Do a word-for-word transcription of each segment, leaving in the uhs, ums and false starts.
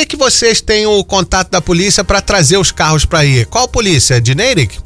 que que vocês têm o contato da polícia para trazer os carros para aí? Qual polícia? De Natick?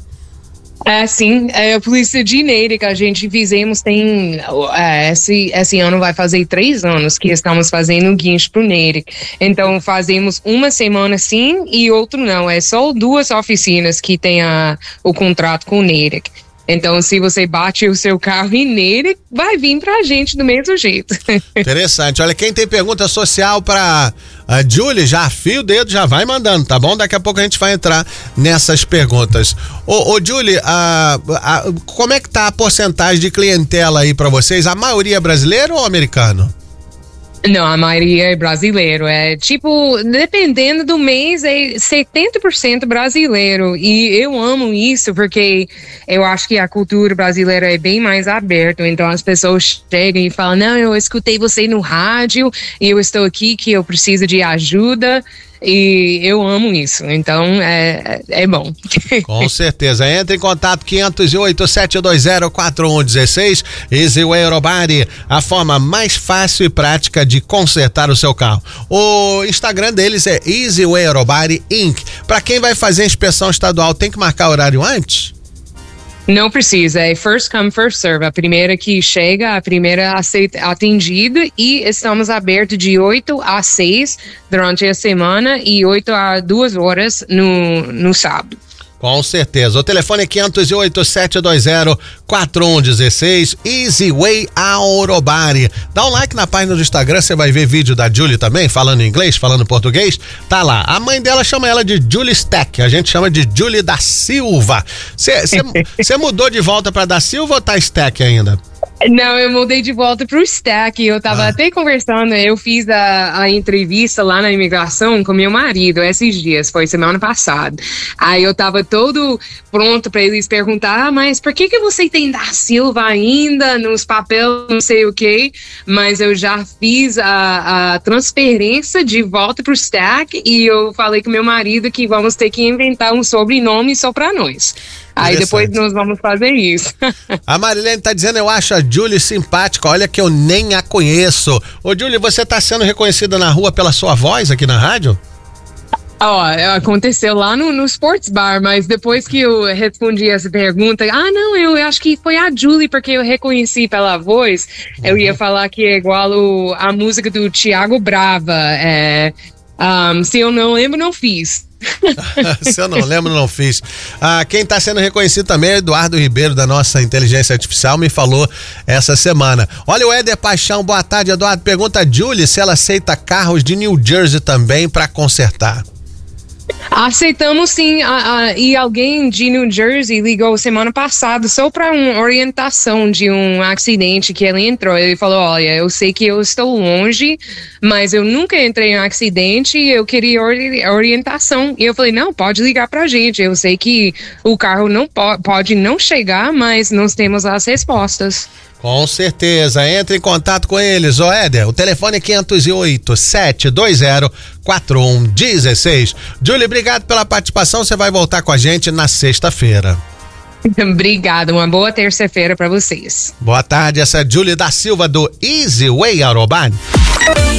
É, sim, é a polícia de Natick, a gente fizemos, tem, é, esse, esse ano vai fazer três anos que estamos fazendo o guincho pro Natick, então fazemos uma semana sim e outro não, é só duas oficinas que tem a, o contrato com o Natick. Então, se você bate o seu carro em nele, vai vir pra gente do mesmo jeito. Interessante. Olha, quem tem pergunta social pra a Julie, já afia o dedo, já vai mandando, tá bom? Daqui a pouco a gente vai entrar nessas perguntas. Ô, ô Julie, a, a, como é que tá a porcentagem de clientela aí pra vocês? A maioria é brasileiro ou americano? Não, a maioria é brasileiro, é tipo, dependendo do mês, é setenta por cento brasileiro, e eu amo isso porque eu acho que a cultura brasileira é bem mais aberta, então as pessoas chegam e falam, não, eu escutei você no rádio, e eu estou aqui que eu preciso de ajuda, e eu amo isso, então é, é bom. Com certeza, entre em contato quinhentos e oito, sete dois zero, quatro um um seis, Easyway Aurobody, a forma mais fácil e prática de consertar o seu carro. O Instagram deles é Easyway Aurobody Incorporated. Para quem vai fazer a inspeção estadual, tem que marcar horário antes? Não precisa, é first come, first serve. A primeira que chega, a primeira aceita, atendida, e estamos abertos de oito a seis durante a semana e oito a duas horas no, no sábado. Com certeza. O telefone é quinhentos e oito, sete dois zero, quatro um um seis, Easyway Aurobody. Dá um like na página do Instagram, você vai ver vídeo da Julie também, falando inglês, falando português. Tá lá. A mãe dela chama ela de Julie Stack, a gente chama de Julie da Silva. Você mudou de volta pra da Silva ou tá Stack ainda? Não, eu mudei de volta pro Stack, eu tava ah. até conversando, eu fiz a, a entrevista lá na imigração com meu marido esses dias, foi semana passada. Aí eu tava todo pronto pra eles perguntar, ah, mas por que que você tem da Silva ainda nos papéis, não sei o que, mas eu já fiz a, a transferência de volta pro Stack e eu falei com meu marido que vamos ter que inventar um sobrenome só pra nós. Aí depois nós vamos fazer isso. A Marilene tá dizendo, eu acho a Julie simpática, olha que eu nem a conheço. Ô Julie, você tá sendo reconhecida na rua pela sua voz aqui na rádio? Ó, aconteceu lá no, no Sports Bar, mas depois que eu respondi essa pergunta, ah não, eu, eu acho que foi a Julie, porque eu reconheci pela voz, uhum. Eu ia falar que é igual o, a música do Thiago Brava, é, um, se eu não lembro, não fiz. Se eu não lembro, não fiz. Ah, quem está sendo reconhecido também é Eduardo Ribeiro, da nossa inteligência artificial, me falou essa semana. Olha o Éder Paixão, boa tarde, Eduardo. Pergunta a Julie se ela aceita carros de New Jersey também para consertar. Aceitamos sim, a, a, e alguém de New Jersey ligou semana passada só para uma orientação de um acidente que ele entrou. Ele falou, olha, eu sei que eu estou longe, mas eu nunca entrei em um acidente e eu queria ori- orientação. E eu falei, não, pode ligar pra gente, eu sei que o carro não po- pode não chegar, mas nós temos as respostas. Com certeza, entre em contato com eles, ô Éder, o telefone é quinhentos e oito, sete dois zero, quatro um um seis. Julie, obrigado pela participação, você vai voltar com a gente na sexta-feira. Obrigada, uma boa terça-feira para vocês. Boa tarde, essa é Julie da Silva do Easyway Aurobody.